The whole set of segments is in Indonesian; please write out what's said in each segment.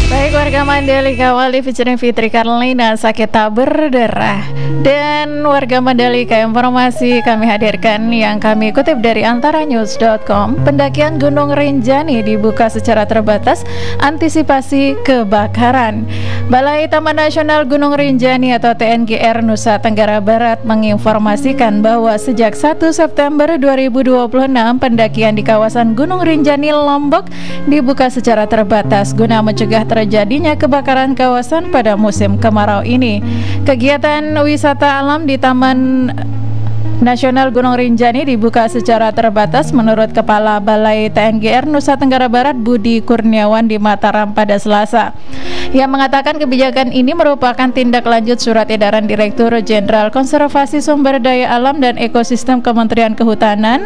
Baik warga Mandalika, Wali featuring Fitri Karlina, sakit tak berdarah. Dan warga Mandalika, informasi kami hadirkan yang kami kutip dari antaranews.com. Pendakian Gunung Rinjani dibuka secara terbatas, antisipasi kebakaran. Balai Taman Nasional Gunung Rinjani atau TNGR Nusa Tenggara Barat menginformasikan bahwa sejak 1 September 2026 pendakian di kawasan Gunung Rinjani Lombok dibuka secara terbatas guna mencegah terjadinya kebakaran kawasan pada musim kemarau ini. Kegiatan wisata alam di Taman Nasional Gunung Rinjani dibuka secara terbatas menurut Kepala Balai TNGR Nusa Tenggara Barat Budi Kurniawan di Mataram pada Selasa. Ia mengatakan kebijakan ini merupakan tindak lanjut surat edaran Direktur Jenderal Konservasi Sumber Daya Alam dan Ekosistem Kementerian Kehutanan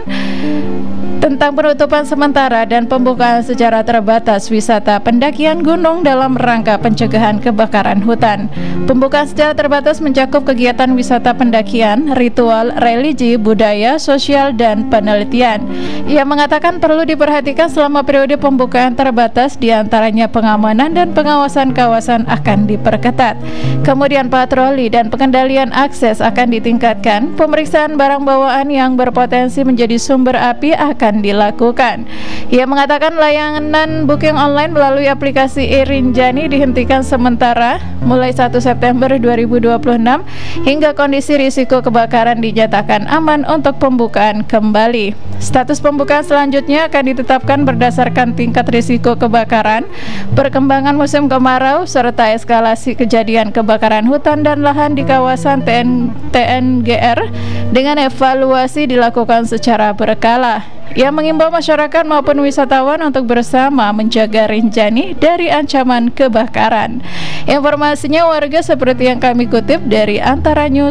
tentang penutupan sementara dan pembukaan secara terbatas wisata pendakian gunung dalam rangka pencegahan kebakaran hutan. Pembukaan secara terbatas mencakup kegiatan wisata pendakian, ritual, religi, budaya, sosial, dan penelitian. Ia mengatakan perlu diperhatikan selama periode pembukaan terbatas, diantaranya pengamanan dan pengawasan kawasan akan diperketat. Kemudian patroli dan pengendalian akses akan ditingkatkan. Pemeriksaan barang bawaan yang berpotensi menjadi sumber api akan dilakukan. Ia mengatakan layanan booking online melalui aplikasi e-Rinjani dihentikan sementara mulai 1 September 2026 hingga kondisi risiko kebakaran dinyatakan aman untuk pembukaan kembali. Status pembukaan selanjutnya akan ditetapkan berdasarkan tingkat risiko kebakaran, perkembangan musim kemarau, serta eskalasi kejadian kebakaran hutan dan lahan di kawasan TNGR dengan evaluasi dilakukan secara berkala. Ia mengimbau masyarakat maupun wisatawan untuk bersama menjaga Rinjani dari ancaman kebakaran. Informasinya warga seperti yang kami kutip dari antaranews.com.